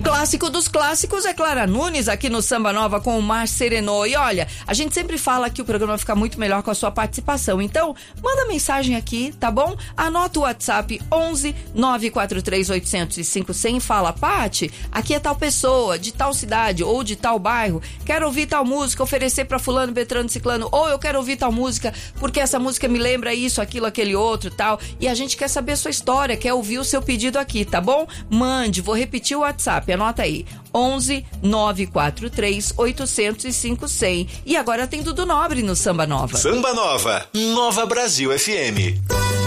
Clássico dos clássicos é Clara Nunes aqui no Samba Nova com o Mar Serenô. E olha, a gente sempre fala que o programa vai ficar muito melhor com a sua participação. Então, manda mensagem aqui, tá bom? Anota o WhatsApp 11 943 805 100 e fala: Pati, aqui é tal pessoa, de tal cidade ou de tal bairro, quero ouvir tal música, oferecer pra fulano, Beltrano, Ciclano, ou eu quero ouvir tal música porque essa música me lembra isso, aquilo, aquele outro, tal. E a gente quer saber a sua história, quer ouvir o seu pedido aqui, tá bom? Mande, vou repetir o WhatsApp, anota aí, 11 943 805 100. E agora tem Dudu Nobre no Samba Nova. Samba Nova, Nova Brasil FM.